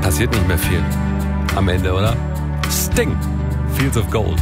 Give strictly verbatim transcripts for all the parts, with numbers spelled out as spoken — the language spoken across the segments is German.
Passiert nicht mehr viel am Ende, oder? Sting, Fields of Gold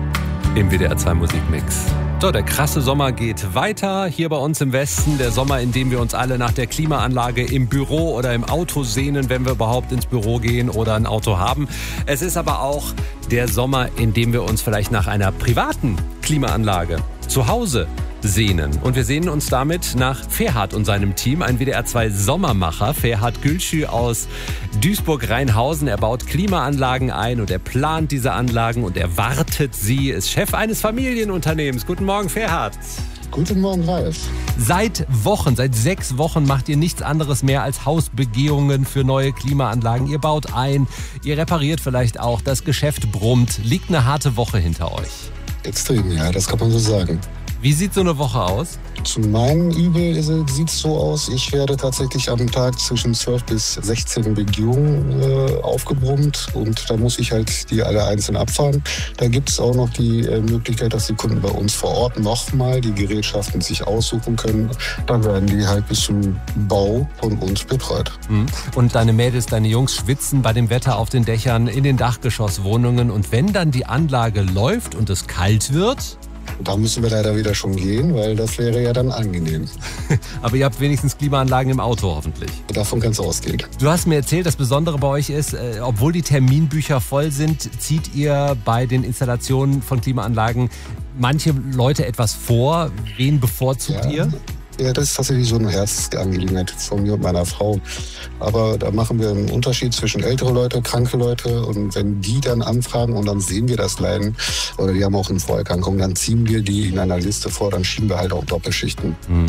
im W D R zwei Musikmix. So, der krasse Sommer geht weiter hier bei uns im Westen. Der Sommer, in dem wir uns alle nach der Klimaanlage im Büro oder im Auto sehnen, wenn wir überhaupt ins Büro gehen oder ein Auto haben. Es ist aber auch der Sommer, in dem wir uns vielleicht nach einer privaten Klimaanlage zu Hause sehnen. Und wir sehnen uns damit nach Ferhat und seinem Team, ein W D R zwei Sommermacher. Ferhat Gülschü aus Duisburg-Rheinhausen. Er baut Klimaanlagen ein und er plant diese Anlagen und er wartet sie. Ist Chef eines Familienunternehmens. Guten Morgen, Ferhat. Guten Morgen, Ralf. Seit Wochen, seit sechs Wochen macht ihr nichts anderes mehr als Hausbegehungen für neue Klimaanlagen. Ihr baut ein, ihr repariert vielleicht auch, das Geschäft brummt. Liegt eine harte Woche hinter euch? Extrem, ja, das kann man so sagen. Wie sieht so eine Woche aus? Zu meinem Übel sieht es so aus, ich werde tatsächlich am Tag zwischen zwölf bis sechzehn Begehungen äh, aufgebrummt und da muss ich halt die alle einzeln abfahren. Da gibt es auch noch die äh, Möglichkeit, dass die Kunden bei uns vor Ort nochmal die Gerätschaften sich aussuchen können. Dann werden die halt bis zum Bau von uns betreut. Und deine Mädels, deine Jungs schwitzen bei dem Wetter auf den Dächern, in den Dachgeschosswohnungen und wenn dann die Anlage läuft und es kalt wird... Da müssen wir leider wieder schon gehen, weil das wäre ja dann angenehm. Aber ihr habt wenigstens Klimaanlagen im Auto hoffentlich. Davon kann es ausgehen. Du hast mir erzählt, das Besondere bei euch ist, äh, obwohl die Terminbücher voll sind, zieht ihr bei den Installationen von Klimaanlagen manche Leute etwas vor. Wen bevorzugt ja. ihr? Ja, das ist tatsächlich so eine Herzensangelegenheit von mir und meiner Frau. Aber da machen wir einen Unterschied zwischen ältere Leute, kranke Leute. Und wenn die dann anfragen und dann sehen wir das Leiden oder die haben auch eine Vorerkrankung, dann ziehen wir die in einer Liste vor, dann schieben wir halt auch Doppelschichten. Mhm.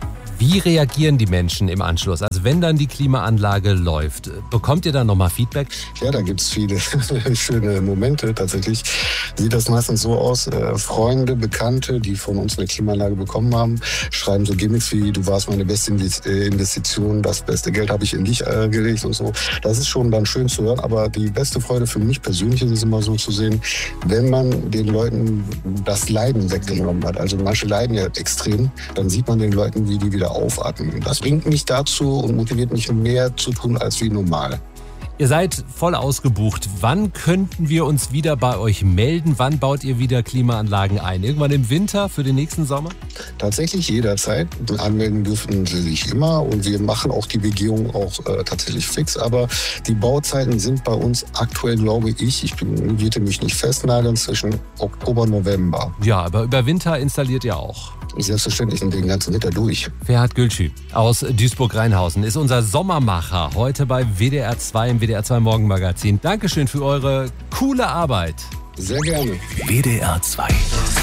Wie reagieren die Menschen im Anschluss? Also wenn dann die Klimaanlage läuft, bekommt ihr dann nochmal Feedback? Ja, da gibt es viele schöne Momente tatsächlich. Sieht das meistens so aus, äh, Freunde, Bekannte, die von uns eine Klimaanlage bekommen haben, schreiben so Gimmicks wie, du warst meine beste Investition, das beste Geld habe ich in dich äh, gelegt und so. Das ist schon dann schön zu hören, aber die beste Freude für mich persönlich ist es immer so zu sehen, wenn man den Leuten das Leiden weggenommen hat. Also manche leiden ja extrem, dann sieht man den Leuten, wie die wieder aufatmen. Das bringt mich dazu und motiviert mich mehr zu tun als wie normal. Ihr seid voll ausgebucht. Wann könnten wir uns wieder bei euch melden? Wann baut ihr wieder Klimaanlagen ein? Irgendwann im Winter für den nächsten Sommer? Tatsächlich jederzeit. Anmelden dürfen Sie sich immer und wir machen auch die Begehung auch äh, tatsächlich fix. Aber die Bauzeiten sind bei uns aktuell, glaube ich, ich bin, würde mich nicht festnageln, zwischen Oktober und November. Ja, aber über Winter installiert ihr auch. Selbstverständlich sind den ganzen Winter durch. Ferhat Gülschü aus Duisburg-Rheinhausen ist unser Sommermacher heute bei W D R zwei im W D R zwei Morgenmagazin. Dankeschön für eure coole Arbeit. Sehr gerne. W D R zwei